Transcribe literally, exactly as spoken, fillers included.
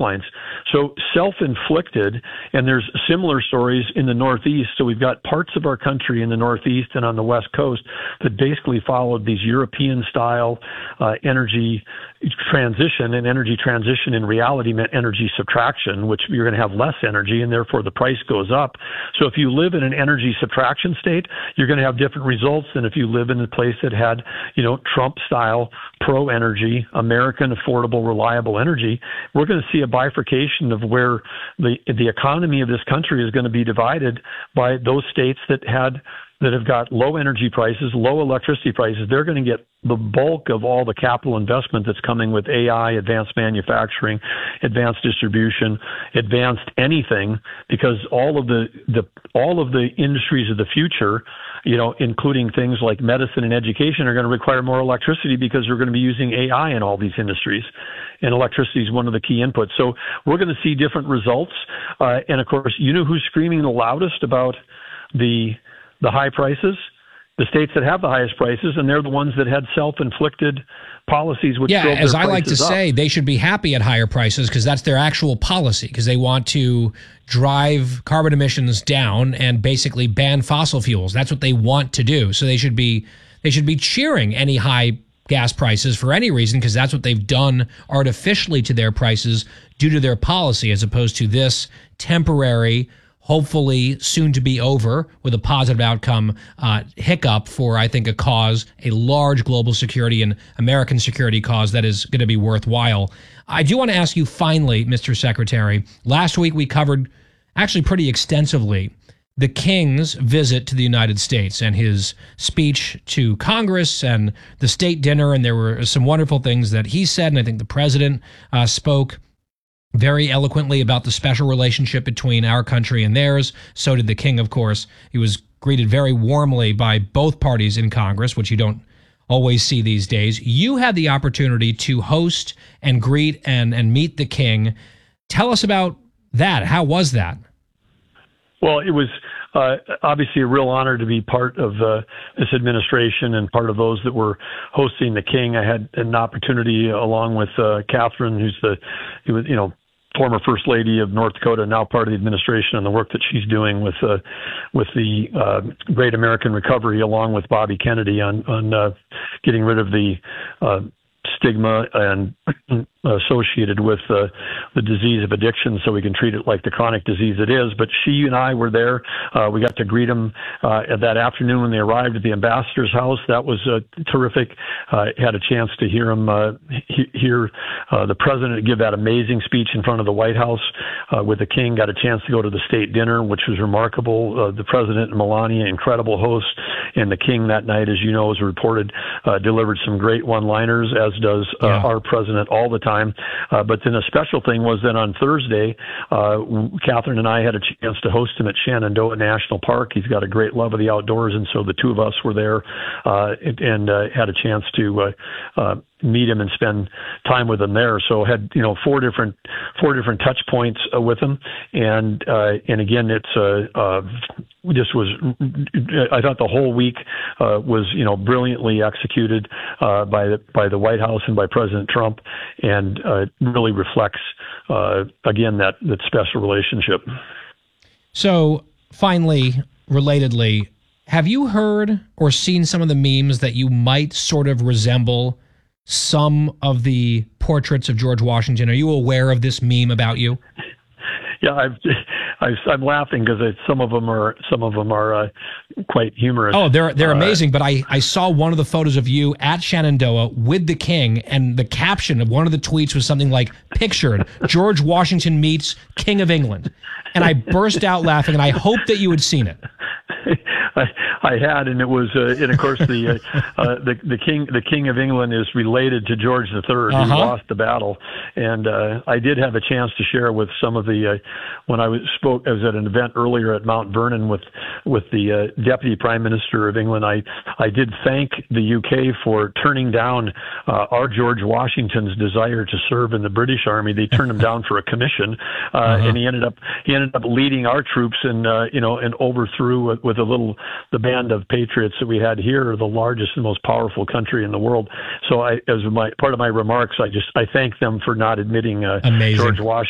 pipelines. So self-inflicted, and there's similar stories in the Northeast. So we've got parts of our country in the Northeast and on the West Coast that basically followed these European-style uh, energy transition, and energy transition in reality meant energy subtraction, which you're going to have less energy, and therefore the price goes up. So if you live in an energy subtraction state, you're going to have different results than if you live in a place that had, you know, Trump-style pro-energy, American, affordable, reliable energy. We're going to see a bifurcation of where the the economy of this country is going to be divided by those states that had that have got low energy prices, low electricity prices. They're going to get the bulk of all the capital investment that's coming with A I, advanced manufacturing, advanced distribution, advanced anything, because all of the, the all of the industries of the future, you know, including things like medicine and education, are going to require more electricity because we're going to be using A I in all these industries. And electricity is one of the key inputs. So we're going to see different results. Uh, and of course, you know who's screaming the loudest about the the high prices? The states that have the highest prices, and they're the ones that had self-inflicted policies which yeah, drove their as I like to prices up. say, they should be happy at higher prices because that's their actual policy, because they want to drive carbon emissions down and basically ban fossil fuels. That's what they want to do. So they should be they should be cheering any high gas prices for any reason, because that's what they've done artificially to their prices due to their policy, as opposed to this temporary, hopefully soon to be over with a positive outcome, uh, hiccup for, I think, a cause, a large global security and American security cause that is going to be worthwhile. I do want to ask you finally, Mister Secretary, last week we covered actually pretty extensively the King's visit to the United States and his speech to Congress and the state dinner, and there were some wonderful things that he said, and I think the president uh, spoke very eloquently about the special relationship between our country and theirs. So did the King, of course. He was greeted very warmly by both parties in Congress, which you don't always see these days. You had the opportunity to host and greet and, and meet the King. Tell us about that. How was that? Well, it was uh, obviously a real honor to be part of uh, this administration and part of those that were hosting the King. I had an opportunity along with uh, Catherine, who's the, who was, you know, former First Lady of North Dakota, now part of the administration, and the work that she's doing with uh, with the uh, Great American Recovery, along with Bobby Kennedy, on on uh, getting rid of the uh, stigma and associated with uh, the disease of addiction, so we can treat it like the chronic disease it is. But she and I were there. Uh, we got to greet them uh, that afternoon when they arrived at the ambassador's house. That was uh, terrific. Uh, had a chance to hear him uh, he- hear uh, the president give that amazing speech in front of the White House uh, with the King. Got a chance to go to the state dinner, which was remarkable. Uh, the president and Melania, incredible hosts, and the King that night, as you know, as reported, uh, delivered some great one-liners, as does uh, yeah. our president all the time. Uh, but then a special thing was that on Thursday, uh, Catherine and I had a chance to host him at Shenandoah National Park. He's got a great love of the outdoors, and so the two of us were there uh, and, and uh, had a chance to uh, uh, meet him and spend time with him there. So had, you know, four different four different touch points uh, with him, and uh, and again, it's uh, uh, this was I thought the whole week uh, was, you know, brilliantly executed uh, by the by the White House and by President Trump, and uh, really reflects uh, again that that special relationship. So finally, relatedly, have you heard or seen some of the memes that you might sort of resemble some of the portraits of George Washington? Are you aware of this meme about you? Yeah, I've, I've, I'm laughing because some of them are some of them are uh, quite humorous. Oh, they're they're uh, amazing. But I, I saw one of the photos of you at Shenandoah with the King, and the caption of one of the tweets was something like, "Pictured George Washington meets King of England," and I burst out laughing. And I hope that you had seen it. I, I had, and it was, uh, and of course, the, uh, uh, the the king the King of England is related to George the Third, uh-huh. who lost the battle, and uh, I did have a chance to share with some of the uh, when I was spoke. I was at an event earlier at Mount Vernon with with the uh, Deputy Prime Minister of England. I I did thank the U K for turning down uh, our George Washington's desire to serve in the British Army. They turned him down for a commission, uh, uh-huh. and he ended up he ended up leading our troops and uh, you know and overthrew with, with a little. The band of patriots that we had here are the largest and most powerful country in the world. So I, as my part of my remarks, I just I thank them for not admitting uh, George Washington